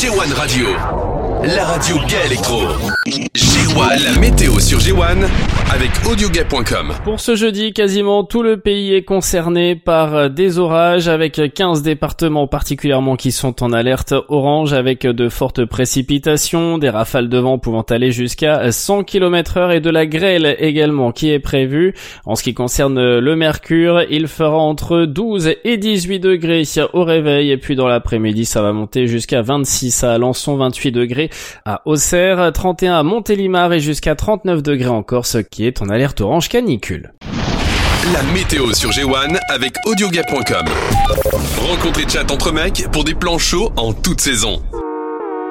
G1 Radio, la radio gay électro. G1, la météo sur G1 avec audiogay.com. Pour ce jeudi, quasiment tout le pays est concerné par des orages avec 15 départements particulièrement qui sont en alerte orange avec de fortes précipitations, des rafales de vent pouvant aller jusqu'à 100 km/h et de la grêle également qui est prévue. En ce qui concerne le mercure, il fera entre 12 et 18 degrés au réveil et puis dans l'après-midi ça va monter jusqu'à 26 à Alençon, 28 degrés à Auxerre, 31 à Montélimar et jusqu'à 39 degrés en Corse qui est en alerte orange canicule. La météo sur G1 avec audiogay.com. Rencontre et chat entre mecs pour des plans chauds en toute saison.